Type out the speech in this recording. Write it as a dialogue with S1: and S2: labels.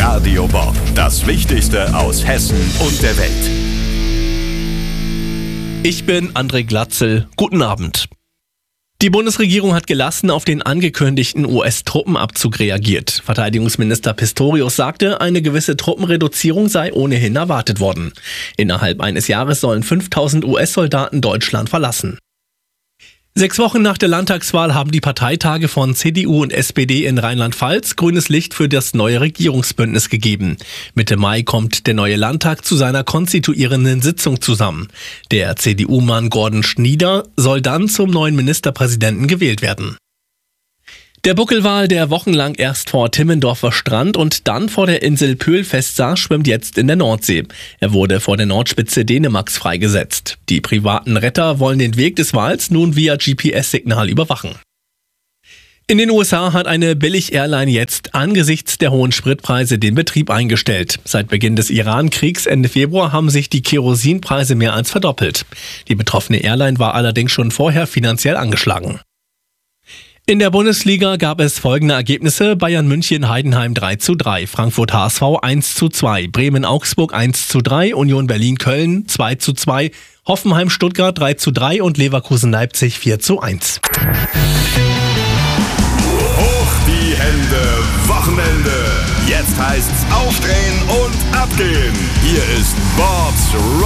S1: Radio Bob, das Wichtigste aus Hessen und der Welt.
S2: Ich bin André Glatzel. Guten Abend. Die Bundesregierung hat gelassen auf den angekündigten US-Truppenabzug reagiert. Verteidigungsminister Pistorius sagte, eine gewisse Truppenreduzierung sei ohnehin erwartet worden. Innerhalb eines Jahres sollen 5000 US-Soldaten Deutschland verlassen. 6 Wochen nach der Landtagswahl haben die Parteitage von CDU und SPD in Rheinland-Pfalz grünes Licht für das neue Regierungsbündnis gegeben. Mitte Mai kommt der neue Landtag zu seiner konstituierenden Sitzung zusammen. Der CDU-Mann Gordon Schnieder soll dann zum neuen Ministerpräsidenten gewählt werden. Der Buckelwal, der wochenlang erst vor Timmendorfer Strand und dann vor der Insel Pöhl festsah, schwimmt jetzt in der Nordsee. Er wurde vor der Nordspitze Dänemarks freigesetzt. Die privaten Retter wollen den Weg des Wals nun via GPS-Signal überwachen. In den USA hat eine Billig-Airline jetzt angesichts der hohen Spritpreise den Betrieb eingestellt. Seit Beginn des Iran-Kriegs Ende Februar haben sich die Kerosinpreise mehr als verdoppelt. Die betroffene Airline war allerdings schon vorher finanziell angeschlagen. In der Bundesliga gab es folgende Ergebnisse: Bayern München Heidenheim 3:3, Frankfurt HSV 1:2, Bremen Augsburg 1:3, Union Berlin Köln 2:2, Hoffenheim Stuttgart 3:3 und Leverkusen Leipzig 4:1.
S1: Hoch die Hände, Wochenende. Jetzt heißt's aufdrehen und abgehen. Hier ist Bob's